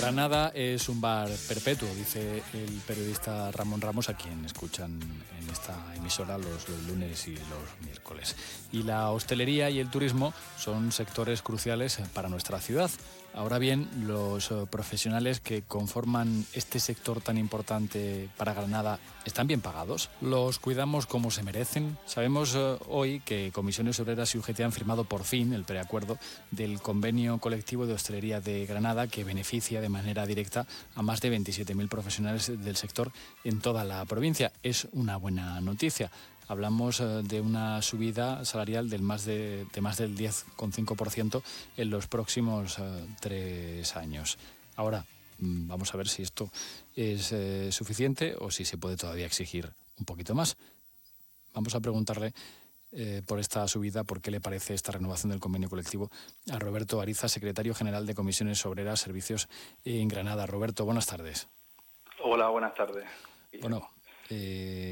Granada es un bar perpetuo, dice el periodista Ramón Ramos, a quien escuchan en esta emisora los lunes y los miércoles. Y la hostelería y el turismo son sectores cruciales para nuestra ciudad. Ahora bien, los profesionales que conforman este sector tan importante para Granada, ¿están bien pagados? ¿Los cuidamos como se merecen? Sabemos hoy que Comisiones Obreras y UGT han firmado por fin el preacuerdo del convenio colectivo de hostelería de Granada, que beneficia de manera directa a más de 27.000 profesionales del sector en toda la provincia. Es una buena noticia. Hablamos de una subida salarial del más del 10,5% en los próximos 3 años. Ahora, vamos a ver si esto es suficiente o si se puede todavía exigir un poquito más. Vamos a preguntarle por esta subida, por qué le parece esta renovación del convenio colectivo, a Roberto Ariza, secretario general de Comisiones Obreras Servicios en Granada. Roberto, buenas tardes. Hola, buenas tardes. Bueno,